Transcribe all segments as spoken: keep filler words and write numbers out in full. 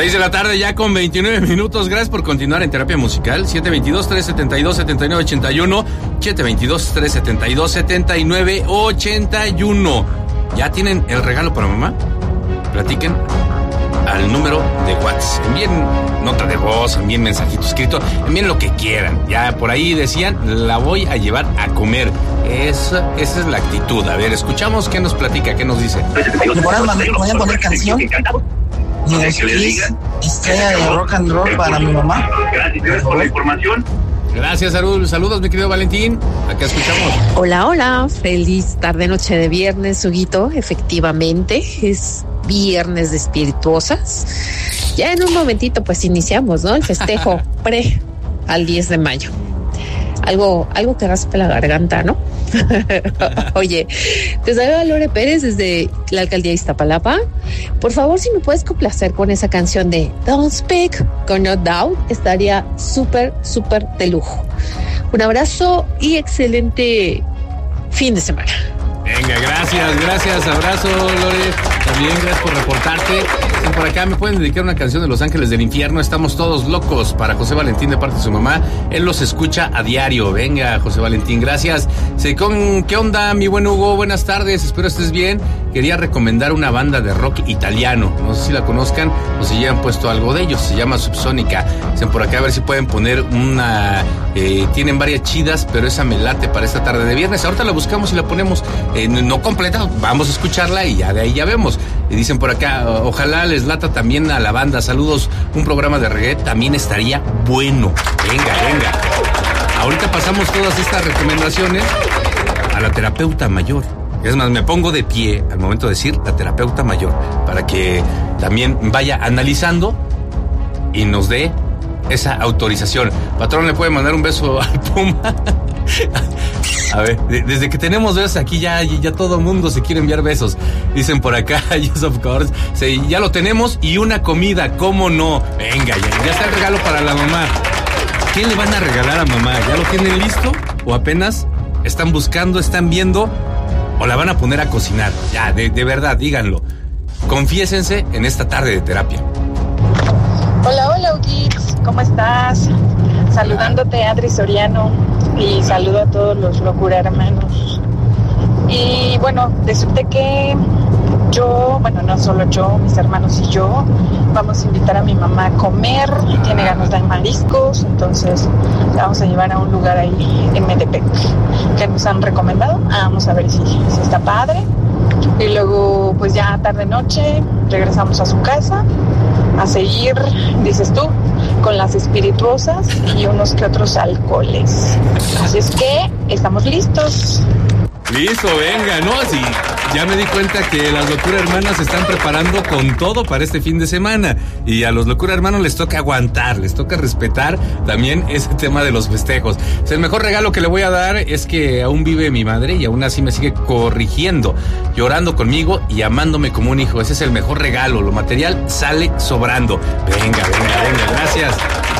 seis de la tarde ya con veintinueve minutos. Gracias por continuar en Terapia Musical. siete dos dos, tres siete dos, siete nueve ocho uno. siete dos dos, tres siete dos, siete nueve ocho uno. ¿Ya tienen el regalo para mamá? Platiquen al número de WhatsApp. Envíen nota de voz, envíen mensajito escrito, envíen lo que quieran. Ya por ahí decían, la voy a llevar a comer. Esa, esa es la actitud. A ver, escuchamos qué nos platica, qué nos dice. ¿Me pueden poner canción? Estrella de rock and roll para mi mamá. Gracias por la información. Gracias, Arul. Saludos, mi querido Valentín. Acá escuchamos. Hola, hola. Feliz tarde, noche de viernes, Huguito. Efectivamente, es viernes de espirituosas. Ya en un momentito, pues iniciamos, ¿no? El festejo pre al diez de mayo. Algo, algo que raspe la garganta, ¿no? Oye, te saluda Lore Pérez desde la alcaldía de Iztapalapa. Por favor, si me puedes complacer con esa canción de Don't Speak con No Doubt, estaría súper, súper de lujo. Un abrazo y excelente fin de semana. Venga, gracias, gracias, abrazo, Lore. También gracias por reportarte. Por acá me pueden dedicar una canción de Los Ángeles del Infierno. Estamos todos locos, para José Valentín de parte de su mamá. Él los escucha a diario. Venga, José Valentín, gracias. ¿Qué onda, mi buen Hugo? Buenas tardes, espero estés bien. Quería recomendar una banda de rock italiano. No sé si la conozcan o si ya han puesto algo de ellos. Se llama Subsónica. Dicen por acá a ver si pueden poner una... Eh, tienen varias chidas, pero esa me late para esta tarde de viernes. Ahorita la buscamos y la ponemos eh, no completa. Vamos a escucharla y ya de ahí ya vemos. Y dicen por acá, ojalá les lata también a la banda. Saludos, un programa de reggae también estaría bueno. Venga, venga. Ahorita pasamos todas estas recomendaciones a la terapeuta mayor. Es más, me pongo de pie al momento de decir la terapeuta mayor, para que también vaya analizando y nos dé esa autorización. Patrón, ¿le puede mandar un beso al Puma? A ver, desde que tenemos besos aquí ya, ya todo el mundo se quiere enviar besos. Dicen por acá, yes of course. Sí, ya lo tenemos y una comida, ¿cómo no? Venga, ya, ya está el regalo para la mamá. ¿Qué le van a regalar a mamá? ¿Ya lo tienen listo? ¿O apenas están buscando, están viendo? ¿O la van a poner a cocinar? Ya, de, de verdad, díganlo. Confiésense en esta tarde de terapia. Hola, hola, Ugix, ¿cómo estás? Saludándote, Adri Soriano, y saludo a todos los Locura Hermanos. Y bueno, decirte que yo, bueno, no solo yo, mis hermanos y yo, vamos a invitar a mi mamá a comer, tiene ganas de mariscos, entonces la vamos a llevar a un lugar ahí en Metepec, que nos han recomendado. Ah, vamos a ver si, si está padre. Y luego, pues ya tarde noche, regresamos a su casa a seguir, dices tú, con las espirituosas y unos que otros alcoholes. Así es que estamos listos. Listo, venga, ¿no? Sí, ya me di cuenta que las Locura Hermanas se están preparando con todo para este fin de semana. Y a los Locura Hermanos les toca aguantar, les toca respetar también ese tema de los festejos. O sea, el mejor regalo que le voy a dar es que aún vive mi madre y aún así me sigue corrigiendo, llorando conmigo y amándome como un hijo. Ese es el mejor regalo, lo material sale sobrando. Venga, venga, venga, gracias.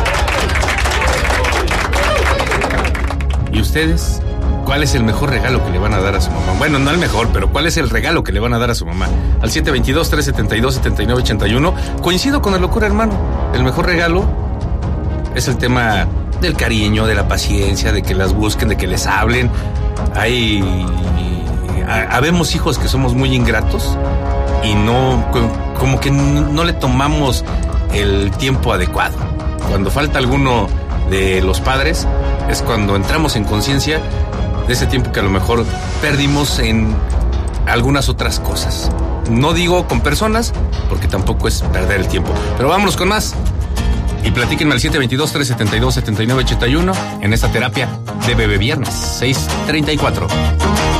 ¿Y ustedes? ¿Cuál es el mejor regalo que le van a dar a su mamá? Bueno, no el mejor, pero ¿cuál es el regalo que le van a dar a su mamá? Al siete dos dos, tres siete dos, siete nueve ocho uno. Coincido con el Locura Hermano. El mejor regalo es el tema del cariño, de la paciencia, de que las busquen, de que les hablen. Hay... Habemos hijos que somos muy ingratos y no... como que no le tomamos el tiempo adecuado. Cuando falta alguno de los padres es cuando entramos en conciencia de ese tiempo que a lo mejor perdimos en algunas otras cosas. No digo con personas, porque tampoco es perder el tiempo. Pero vámonos con más. Y platíquenme al siete dos dos, tres siete dos, siete nueve ocho uno en esta terapia de Bebé Viernes seis treinta y cuatro.